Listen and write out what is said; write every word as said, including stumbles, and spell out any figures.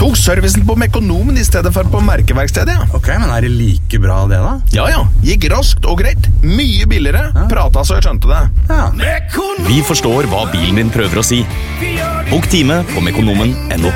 tok servicen på Mekonomen i stedet for på merkeverkstedet, ja. Ok, men er det like bra det da? Ja, ja. Gikk raskt og greit. Mye billigere. Ja. Prata så jeg skjønte det. Ja. Vi forstår hva bilen din prøver å si. Bok time på mekonomen punktum no.